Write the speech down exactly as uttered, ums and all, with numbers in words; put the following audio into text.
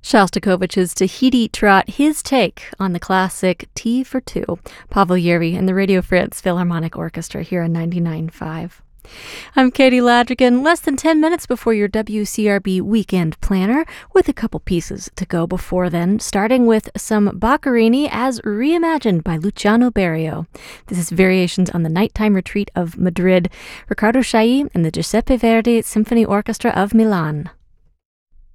Shostakovich's Tahiti Trot, his take on the classic Tea for Two. Pavel Yerby and the Radio France Philharmonic Orchestra here on ninety-nine point five. I'm Katie Ladrigan, less than ten minutes before your W C R B Weekend Planner, with a couple pieces to go before then, starting with some Boccherini as reimagined by Luciano Berio. This is Variations on the Nighttime Retreat of Madrid, Riccardo Chailly and the Giuseppe Verdi Symphony Orchestra of Milan.